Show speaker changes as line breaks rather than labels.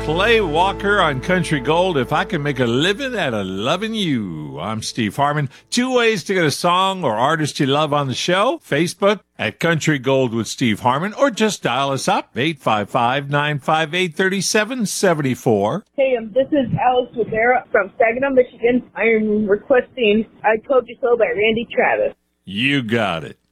Play Walker on Country Gold. If I can make a living out of loving you. I'm Steve Harmon. 2 ways to get a song or artist you love on the show. Facebook at Country Gold with Steve Harmon, or just dial us up, 855-958-3774.
Hey, this is Alex Rivera from Saginaw, Michigan. I am requesting I Told You So by Randy Travis.
You got it.